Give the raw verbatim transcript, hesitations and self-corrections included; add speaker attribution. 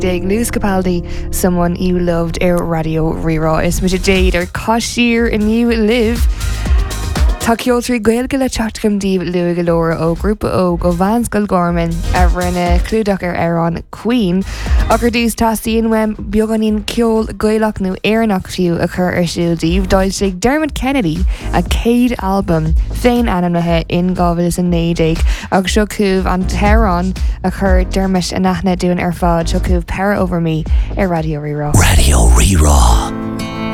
Speaker 1: Dig Lewis Capaldi, Someone You Loved ar Radio Rirá. Is mit a Jade ar cosír in you live. Tá ceoltarí gaeilge le teachtam díobh luaig go leor ó grúpa ó go bhain scoil gorman ever ina clúdach ar Arán Queen. Agur dús tasíon wem beaganín ceol gaelach nó éarnach fiú a chur ar siúldíobh dáil sig Dermot Kennedy a céad album féin anamnathe in gábhfuil san néideag agus seo cúbh an Tehran a chur Dermot a nachna dún ar fád seo cúbh Para Over Me ar Radio Rirá.
Speaker 2: Radio Rirá.